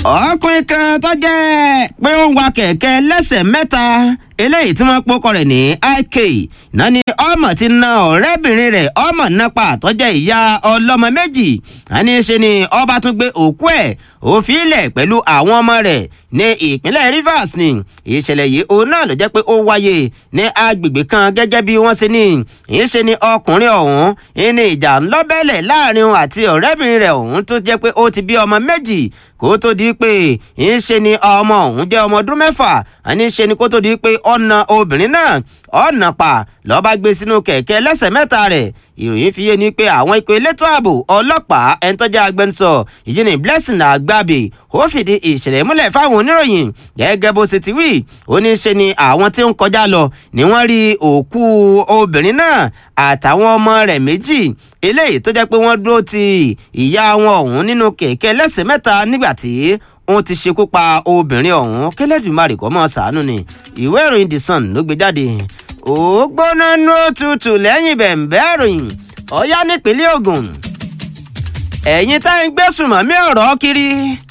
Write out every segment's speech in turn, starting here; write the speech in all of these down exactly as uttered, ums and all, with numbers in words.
ọkùnrin kan tó jẹ́ pé ó ń wa kẹ̀kẹ́ lẹ́sẹ̀ mẹ́ta eléyìí tí wọ́n pokọ rẹ̀ ní I K náà ni ọmọ ti na ọ̀rẹ́bìnrin rẹ̀ ọmọ nápa tó jẹ́ ìyá ọlọ́mọ méjì àní ṣe ni ọba tún gbé òkú ẹ̀ òfin ilẹ̀ pẹ̀lú àwọn ọmọ rẹ̀ ní ìpínlẹ̀ Rivers ni ìṣẹ̀lẹ̀ yìí òun náà ló jẹ́ pé ó wáyé ní agbègbè kan gẹ́gẹ́ bí wọ́n ṣe ní ìṣe ni ọkùnrin ọ̀hún ní ìjà ńlọ́bẹ̀lẹ̀ láàrin òun àti ọ̀rẹ́bìnrin rẹ̀ ọ̀hún tó jẹ́ pé ó ti bí ọmọ méjì kó tó di pé ìṣe ni ọmọ ọ̀hún jẹ́ ọmọ ọdún mẹ́fà àní ṣe ni kó tó di pé ọ̀nà obìnrin náà ọ̀nà pa lọ́ba gbé sínú kẹ̀kẹ́ lẹ́sẹ̀ mẹ́ta rẹ̀ ìròyìn fi yé ni pé àwọn ikọ̀ elétò ààbò ọlọ́pàá ẹni tó jẹ́ agbẹnusọ ìjíni Blessing Àgbàbí ó fìdí ìṣẹ̀lẹ̀ múlẹ̀ fáwọn oníròyìn gẹ́gẹ́ bó ṣe ti wí ó ní ṣe ni àwọn tí ń kọjá lọ ni wọ́n rí òkú obìnrin náà àtàwọn ọmọ rẹ̀ méjì eléyìí tó jẹ́ pé wọ́n dúró ti ìyá wọn ọ̀hún nínú kẹ̀kẹ́ lẹ́sẹ̀ mẹ́ta nígbà tí wọ́n ti ṣekú pa obìnrin ọ̀hún kẹlẹ́dùmarè kó máa ṣàánú ni ìwé ìròyìn The Sun ló gbé jáde ó gbóná nú tutù lẹ́yìn bẹ̀m̀bẹ́ ìròyìn ọ̀yá nípínlẹ̀ Ògùn ẹ̀yin tá ń gbé sùnmọ̀mí ọ̀rọ̀ kiri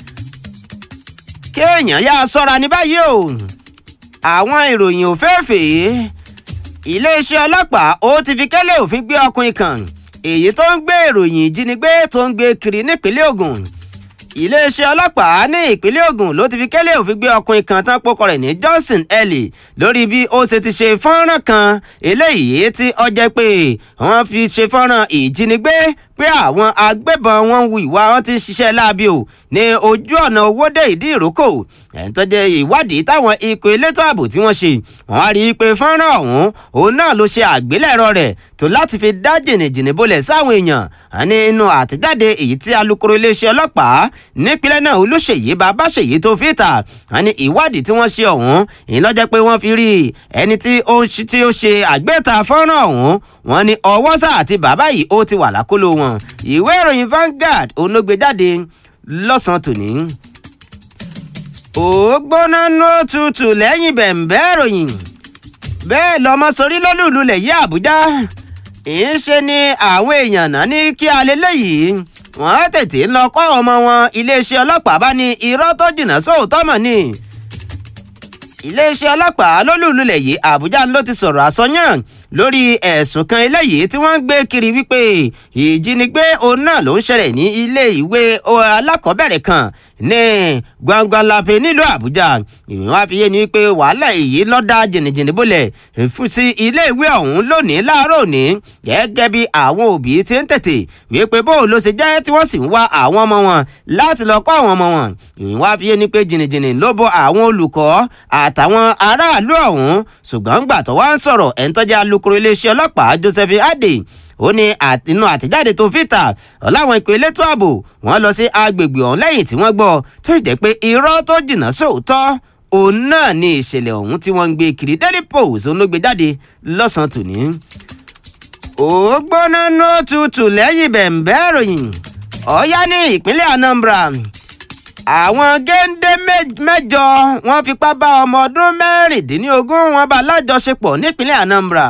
kéèyàn yá sọ́ra ní báyìí o àwọn ìròyìn òféèfé iléeṣẹ́ ọlọ́pàá ó ti fi kẹ́lẹ́ òfin gbé ọkùnrin kan èyí tó ń gbé ìròyìn ìjínigbé tó ń gbé kiri nípínlẹ̀ Ògùn iléeṣẹ́ ọlọ́pàá ní ìpínlẹ̀ Ògùn ló ti fi kẹ́lẹ́ òfin gbé ọkùnrin kan tán pokọ rẹ̀ ní Johnson Ellie lórí bí ó ṣe ti ṣe fọ́nrán kan eléyìí tí ó jẹ́ pé wọ́n fi ṣe fọ́nrán ìjínigbé pé àwọn agbébọn wọn ń hu ìwà wọn ti ń ṣiṣẹ́ láabi o ní ojú ọ̀nà Owódé Ìdí Ìrókò ẹ̀ń tó jẹ́ ìwádìí táwọn ikọ̀ elétò ààbò tí wọ́n ṣe wọ́n á rí i pé fọ́nrán ọ̀hún òun náà ló ṣe àgbélẹ̀rọ rẹ̀ tó láti fi dá jìnnìjìnnì bolẹ̀ sáwọn èèyàn àní inú àtẹ̀jáde èyí tí alukoro iléeṣẹ́ ọlọ́pàá nípínlẹ̀ náà Olúṣèyí Babáṣèyí tó fi ta àní ìwádìí tí wọ́n ṣe ọ̀hún ìyẹn ló jẹ́ pé wọ́n fi rí ẹni tí ó ṣe àgbéta fọ́nrán ọ̀hún wọ́n ní ọwọ́sà àti bàbá yìí ó ti wà lákòlò wọn ìwé ìròyìn Vanguard òun ló gbé jáde lọ́sàn-án tòní ó gbóná nú tutù lẹ́yìn bẹ̀m̀bẹ́ ìròyìn bẹ́ẹ̀ lọ́mọ sórí lólùlù lẹ̀ yí Àbújá ìṣe ni àwọn èèyàn náà ní kí alẹ́ lẹ́yìn wọ́n tètè lọ kọ́ ọmọ wọn iléeṣẹ́ ọlọ́pàá bá ní irọ́ tó jìnnà sóòótọ́ mọ̀ ni iléeṣẹ́ ọlọ́pàá lólùlù lẹ̀ yí Àbújá ló ti sọ̀rọ̀ àsọyàn lórí ẹ̀sùn kan eléyìí tí wọ́n ń gbé kiri wípé ìjínigbé òun náà ló ń ṣẹlẹ̀ ní ilé ìwé alákọ̀ọ́bẹ̀rẹ̀ kan ní Gwangwalape nílùú Àbújá ìròyìn wá fi yé ni wípé wàhálà èyí lọ́dá jìnnìjìnnì bólẹ̀ fún sí ilé ìwé ọ̀hún lónìí láàárọ̀ òní gẹ́gẹ́ bí àwọn òbí ti ń tètè wípé bóun ló ṣe jẹ́ tí wọ́n sì ń wá àwọn ọmọ wọn láti lọ kọ́ àwọn ọmọ wọn ìròyìn wá fi yé ni pé jìnnìjìnnì ló bọ́ àwọn olùkọ́ àtàwọn aráàlú ọ̀hún ṣùgbọ́n gbà tó wá ń sọ̀rọ̀ ẹ̀ ń tọ́jà alukoro iléeṣẹ́ ọlọ́pàá Joseph Adé ó ní inú àtẹ̀jáde tó fi ta ọ̀làwọn ikọ̀ elétò ààbò wọ́n lọ sí agbègbè ọ̀hún lẹ́yìn tí wọ́n gbọ́ tó jẹ́ pé irọ́ tó jìnnà sóòótọ́ òun náà ní ìṣẹ̀lẹ̀ ọ̀hún tí wọ́n ń gbé kiri Daily Post òun ló gbé jáde lọ́sàn-án tòní. ó gbóná nú tutù lẹ́yìn bẹ̀m̀bẹ́ ìròyìn ọ̀yá ní ìpínlẹ̀ Anambra àwọn géńdé mẹ́jọ wọ́n fipá bá ọmọ ọdún mẹ́rìndínlógún wọn bá lájọṣepọ̀ nípínlẹ̀ Anambra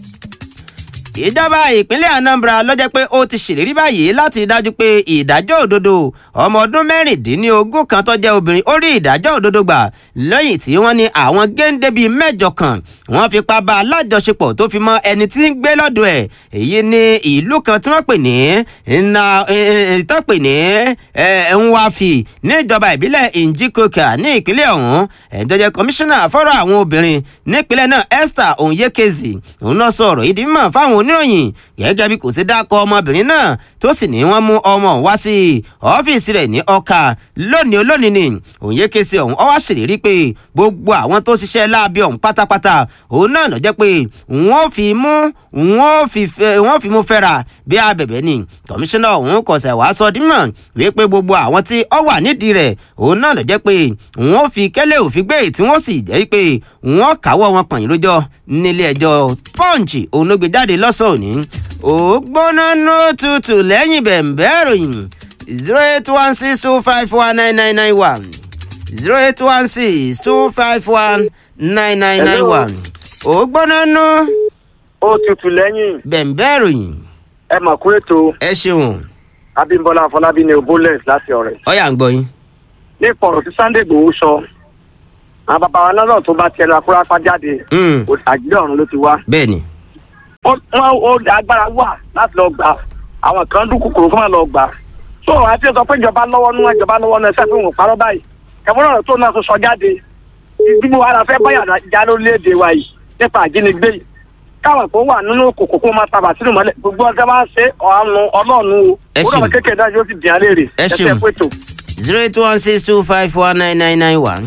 ìjọba ìpínlẹ̀ Anambra ló jẹ́ pé ó ti ṣèlérí báyìí láti dájú pé ìdájọ́ òdodo ọmọ ọdún mẹ́rìndínlógún kan tó jẹ́ obìnrin ó rí ìdájọ́ òdodo gbà lẹ́yìn tí wọ́n ní àwọn géńdé bíi mẹ́jọ kan wọ́n fipá bá a lájọṣepọ̀ tó fi mọ́ ẹni tí ń gbé lọ́dọ̀ ẹ̀ èyí ní ìlú kan tí wọ́n pè ní tó pè ní Nwafi níjọba ìbílẹ̀ Njikoka ní ìpínlẹ̀ ọ̀hún ẹ̀ńtọ́jẹ́ kọmíṣánná fọ́rọ̀ àwọn obìnrin nípínlẹ̀ náà Esther Onyekezi òun náà sọ̀rọ̀ ìdí mímọ̀ fáwọn oníròyìn gẹ́gẹ́ bí kò sí dákọ̀ ọmọbìnrin náà tó sì ní wọ́n mú ọmọ wá sí ọ́fíìsì rẹ̀ ní Ọ̀ka lónìí olónìí ni Onyekezi ọ̀hún ó wá ṣèlérí pé gbogbo àwọn tó ṣiṣẹ́ láabi ọ̀hún pátápátá òun náà ló jẹ́ pé wọ́n fi mú wọ́n fi mú fẹ́ra bí abẹ̀bẹ̀ ni kọmíṣánná ọ̀hún kò ṣẹ̀ wá sọ dímọ̀ wípé gbogbo àwọn tí ó wà nídìí rẹ̀ òun náà ló jẹ́ pé wọ́n fi kẹ́lẹ́ òfin gbé tí wọ́n sì jẹ́ pé wọ́n káwọ́ wọn pọ̀nyìn lójọ́ nílé ẹjọ́ Punch òun ló gbé jáde lọ́sàn-án òní ó gbóná nú tutù lẹ́yìn bẹ̀m̀bẹ́ ìròyìn zero eight one six two five one nine nine nine one zero eight one six two five one nine nine nine one ó gbóná nú. ó tutù lẹ́yìn. bẹ̀m̀bẹ́ ìròyìn. ẹ mọ̀ kú ètò. ẹ ṣeun. Abímbọ́lá Afọlábí ni obólẹ̀ láti ọ̀rẹ́. ọ̀yà ń gbọ́ yín. nípa ọ̀rọ̀ tí Sunday Igboho sọ àwọn bàbá wa náà tó bá tiẹ̀ lọ akúrápá jáde àjílẹ̀ ọ̀run ló ti wá. bẹ́ẹ̀ni. wọ́n ó agbára wà láti lọ gbà àwọn kan dún kòkòrò fún wọn lọ gbà. tó àti sọ pé ìjọba lọ́wọ́ nú ìjọba lọ́wọ́ náà ṣẹ́fún òun parọ́ báyìí ẹ̀fọn náà tó náà tó sọ jáde ìdìbò ara fẹ́ báyà já lórílẹ̀‐èdè wa yìí nípa àjínigbé yìí káwọn kò wà nínú kòkó kó máa tabà sínú mọ́lẹ̀ gbogbo ọjọ́ máa ń ṣe ọ̀hánú ọlọ́ọ̀nù o ó kékeré náà yóò sì dín alẹ́ rè ẹ ṣeun zero eight one six two five four nine nine nine one.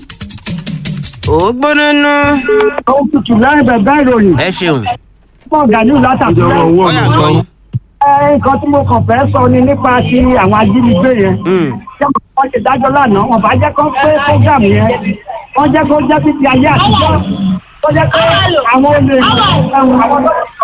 ó gbóná ná. ó tutù láì bẹ̀bẹ̀ ìròyìn. ẹ ṣeun. fún ọ̀gá ní látàkùnrin. ó yà gbọ́ yín. nǹkan tí mo kàn fẹ́ sọ ni nípa ti àwọn ajínigbé yẹn. ṣé wọ́n ṣe dájọ́ lánàá wọn bá jẹ́ kó pé fúgàmù yẹn wọ́n jẹ́ kó jẹ́ títí ayé àtijọ́ tó jẹ́ pé àwọn olè ẹ̀wọ̀n àwọn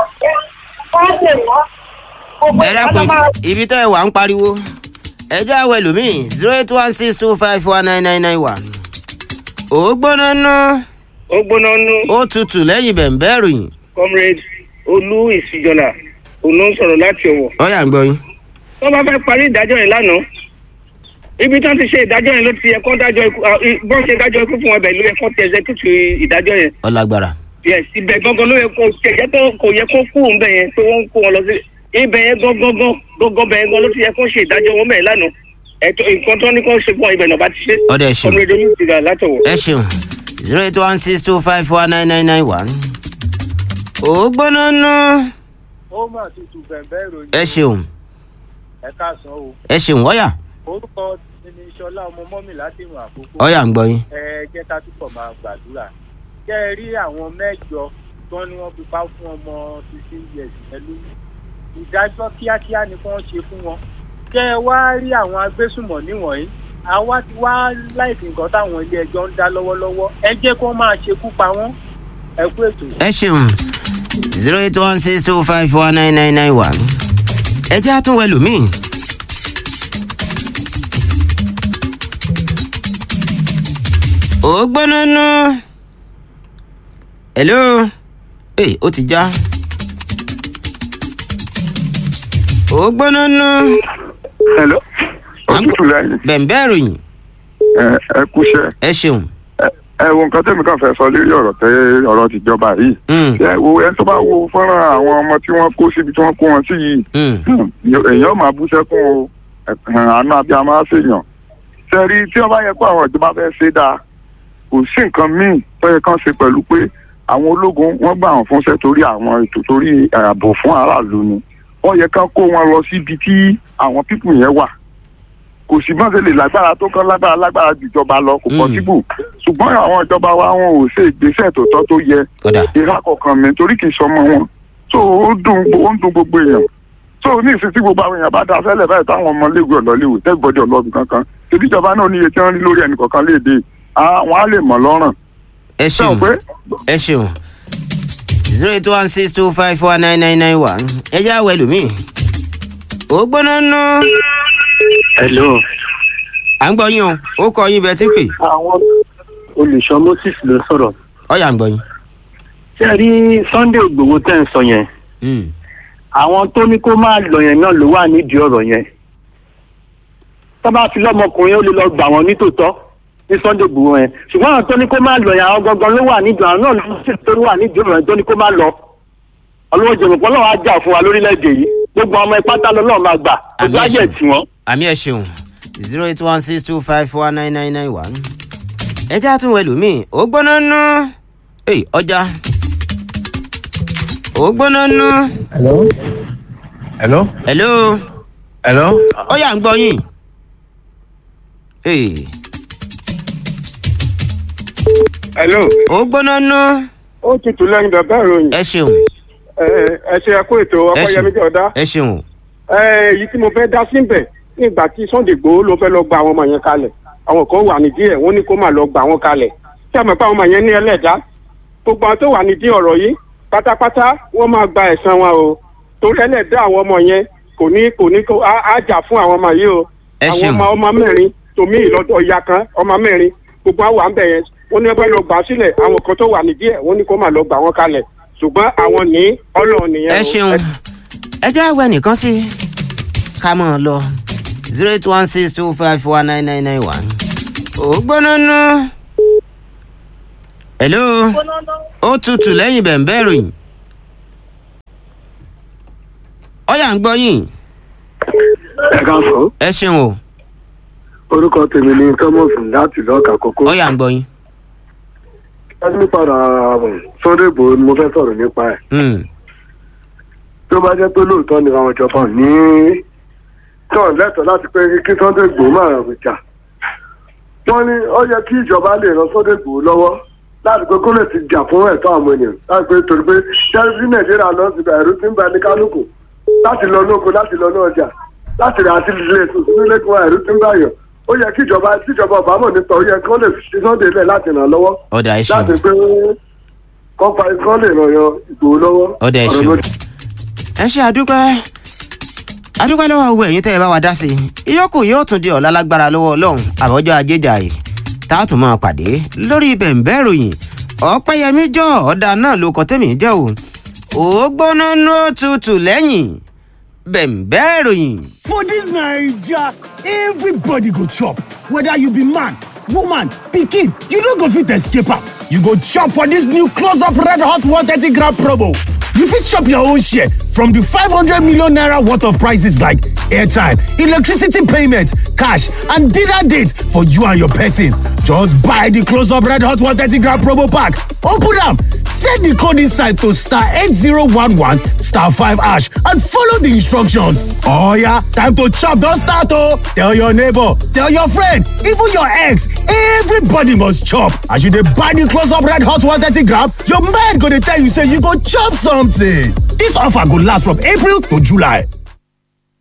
ẹ dákun ibi tẹ́ ẹ wà ń pariwo ẹ jẹ́ àwọ̀ ẹlòmíì zero eight one six two five four nine nine nine one. ó gbóná ná. ó gbóná nú. ó tutù lẹ́yìn bẹ̀ǹbẹ̀ ròyìn. comrade olú ìsìjọlá òun ń sọ̀rọ̀ láti ọ̀wọ̀. ó yá ń gbọ́ yín. tó bá fẹ́ parí ìdájọ́ yẹn lánàá ibi tí wọ́n ti ṣe ìdájọ́ yẹn ló ti yẹ kó dájọ́ ikú bọ́n ṣe dájọ́ ikú fún wọn bẹ̀ ló yẹ kó tẹ̀ ẹ̀ṣẹ́kùtù ìdájọ́ yẹn. ọlágbára. yes ibẹ̀ gangan ló yẹ kó tẹ̀jẹ́ tó kò yẹ kó kú ń bẹ̀ yẹn pé wọ́n ń kó wọn lọ sí ibẹ̀ yẹn gangan gangan bẹ̀ yẹn gan ló ti yẹ kó ṣe ìdájọ́ wọn bẹ̀ lánàá ẹ̀tọ́ nǹkan tó ní kó ṣe fún ibẹ̀ náà bá ti ṣe. ọ̀dọ̀ ẹ ṣeun ọmọdé ní ìtura látọ̀wọ̀. ẹ ṣeun zero eight one six two five four nine nine nine one. ó gbóná ná. ó mà tutù bẹ̀ǹbẹ̀ ìròyìn. ẹ ṣeun. ẹ káàsán o. ẹ ṣeun wọ́yà. orúkọ mi ni Ṣọlá ọmọ mọ́mì láti ìrìn àkókò. ọ̀yà ń gbọ́ yín. ẹ jẹ́ ká túbọ̀ máa gbàdúrà. kẹ́ ẹ rí àwọn mẹ́jọ tó ní wọ́n fipá fún ọmọ fifteen years pẹ̀lú ìdájọ́ kíákíá ni kí wọ́n ṣe fún wọn. kẹ́ ẹ wá rí àwọn agbésùmọ̀ níwọ̀nyí àwa ti wá láìsí nǹkan táwọn ilé ẹjọ́ ń dá lọ́wọ́lọ́wọ́ ẹ jẹ́ kó máa ṣekú pa wọ́n ẹ kú ètò. ẹ ṣeun zero eight one six two five four nine nine nine one. ẹ jẹ́ àtúnwẹ̀ lómìn. ó gbóná ná. hello. ee ó ti já. ó gbóná ná. hello. ó tutù lẹ́yìn. bẹ̀ǹbẹ̀ ròyìn. ẹ ẹ kúṣẹ́. ẹ ṣeun. ẹ wo nǹkan tẹ́mi kan fẹ́ sọ lórí ọ̀rọ̀ tẹ́ ọ̀rọ̀ tìjọba yìí. ẹ wo ẹni tó bá wo fọ́nrán àwọn ọmọ tí wọ́n kó síbi tí wọ́n kó wọn sí yìí. èèyàn máa bú sẹ́kún o àánú abiyamọ á ṣèyàn. sẹ́rí tí wọ́n bá yẹ kó àwọn ìjọba fẹ́ ṣe dáa kò sí nǹkan míì tó yẹ kán ṣe pẹ̀lú pé àwọn ológun wọ́n gbà wọ́n fúnṣẹ́ torí àwọn ètò torí ààbò fún aráàlú ni wọ́n yẹ kán kó wọn lọ síbi tí àwọn pípù yẹn wà kò sí bọ́n ṣe lè lágbára tó kán lágbára lágbára ju ìjọba lọ kò pọ̀ síbù ṣùgbọ́n àwọn ìjọba wa wọn ò ṣe ìgbésẹ̀ tó tọ́ tó yẹ ìhà kọ̀ọ̀kan mi torí kì í sọmọ wọn tó ó dùn ó ń dùn gbogbo èèyàn tó ní ìsìn tí gbogbo àwọn èèyàn bá da fẹ́lẹ̀ báyìí táwọn ọmọ léwu ọ̀lọ́léwu tẹ́gbọ́dì ọlọ́ọ̀bì kankan ṣèbí ìjọba náà níye tí wọ́n rí lórí ẹnì kọ̀ọ̀kan léde àwọn á lè mọ̀ lọ́rùn. ẹ ṣeun ẹ ṣeun zero eight one six two five four nine nine nine one. ẹ jẹ́ àwọ̀ ẹlòmíì. ó gbóná ná. hello. à ń gbọ́ yín o ó kọ yín bẹ́ẹ̀ tí ń pè. àwọn olùṣọ́ Moses ló sọ̀rọ̀. ọ̀yà ń gbọ́ yín. ṣé ẹ rí Sunday Igboho tẹ́ ń sọ yẹn. àwọn tó ní kó máa lọ yẹn náà ló wà nídìí ọ̀rọ̀ yẹn. tó bá fi lọ́mọkùnrin ó lè lọ gbà wọ́n nítòótọ́ ní Sunday Igboho yẹn ṣùgbọ́n àwọn tó ní kó máa lọ yẹn àwọn gangan ló wà nídìí àwọn náà ló sì tó wà nídìí ọ̀rọ̀ yẹn tó ní kó máa lọ. ọlọ́wọ́ jẹ̀mọ̀ pọ̀ lọ́wọ́ á jà fún wa lórílẹ̀‐èdè yìí gbogbo ọmọ ìpátá lọ́wọ́ máa gbà ojú ajẹ́ tì wọ́n. àmì ẹ̀ ṣeun zero eight one six two five four nine nine nine one. ẹ jẹ́ àtúnwẹ̀ lómìn ó gbóná ná. ee ọjà ó gbóná ná. hello. hello. hello. hello. ó yá ń gbọ́ yín. ee. hello. ó gbóná ná. ó tutù lẹ́yìn bàbá ìròyìn. ẹ ṣeun. ẹ ṣe ẹkú ètò ọpọyẹmí jọdá. ẹ ṣeun. èyí tí mo fẹ́ dá síbẹ̀ nígbà tí Sunday Igboho ló fẹ́ lọ gba àwọn ọmọ yẹn kalẹ̀ àwọn kan wà nídìí ẹ̀ wọ́n ní kó má lọ gba wọn kalẹ̀ tí a mọ̀ pé àwọn ọmọ yẹn ní ẹlẹ́dàá gbogbo àwọn tó wà nídìí ọ̀rọ̀ yìí pátápátá wọ́n máa gba ẹ̀san wọn o torí ẹlẹ́dàá àwọn ọmọ yẹn kò ní kò ní kó á jà fún àwọn ọmọ yìí o àwọn ọmọ ọmọ mẹ́rin tòmí ìlọ́dọ̀ ìyá kan ọmọ mẹ́rin gbogbo àwọn àǹbẹ̀ yẹn wọ́n ní wọ́n lọ gbà sílẹ̀ àwọn kan tó wà nídìí ẹ̀ wọ́n ní kó má lọ gbà wọn kalẹ̀ ṣùgbọ́n àwọn ní Ọlọ́run nìyẹn o. ẹ ṣeun ẹ jẹ́ àwẹ̀ nìkan sí ká mọ̀ ọ́ lọ zero eight one six two five four nine nine nine one. ó gbóná ná. hello ó tutù lẹ́yìn bẹ̀ǹbẹ̀ ìròyìn. ọ̀yà ń gbọ́ yín. ẹ káàsán. ẹ ṣeun o. orúkọ tèmi ni thomas láti lọ́ọ̀kà kókó. ọ̀yà ń gbọ́ yín. ẹ ní padà Sunday Igboho ni mo fẹ́ sọ̀rọ̀ nípa ẹ̀. tó bá jẹ́ pé lóòótọ́ ni àwọn ìjọba ní tán lẹ́tọ̀ọ́ láti pé kí Sunday Igboho máa rìn jà. wọ́n ní ó yẹ kí ìjọba lè ran Sunday Igboho lọ́wọ́ láti pé kó lè ti jà fún ẹ̀tọ́ àwọn ènìyàn láti pé torí pé jẹ́rìí Nàìjíríà lọ sí ẹ̀rú tí ń bá ní kálukú láti lọ lóko láti lọ náà jà láti rà àti lè sùn sínú lẹ́kọ̀ọ́ ẹ̀rú tí ń bá yàn ó yẹ kí ìjọba tí ìjọba ọ̀bámọ̀ nípa ó yẹ kí wọ́n lè fi Sunday lẹ̀ láti ràn lọ́wọ́ ọ̀dà ẹ ṣeun. láti pé kọ́pa ikán lè ràn yan Ìgbòho lọ́wọ́. ọ̀dà ẹ ṣeun. ẹ ṣe àdúpẹ́ àdúpẹ́ lọ́wọ́ owó ẹ̀yin tẹ́ ẹ bá wa dá sí i ìyókù yóò tún di ọ̀la lágbára lọ́wọ́ Ọlọ́run àbọ̀jọ́ ajéjà yìí tá a tún máa pàdé lórí bẹ̀ǹbẹ̀ ìròyìn ọ̀pẹ́yẹmí jọ ọ̀dà náà ló kọ́ tèmi jẹ́ o ó gbóná nó tutù lẹ́yìn bẹ̀ǹbẹ̀ ìròyìn. For this Naija, everybody go chop, whether you be man, woman, pikin, you no go fit escape am. You go chop for this new close-up red hot one thirty gram promo. You fit chop your own share from the five hundred million naira worth of prices like airtime, electricity payment, cash, and dinner date for you and your person. Just buy the close-up red hot one thirty gram promo pack. Open am, send the code inside to star eight zero one one star five hash and follow the instructions. Oh yeah, time to chop don start oh! Tell your neighbor, tell your friend, even your ex, everybody must chop. As you dey buy the close-up red hot one thirty gram, your mind go dey tell you say you go chop something. This offer go last from April to July.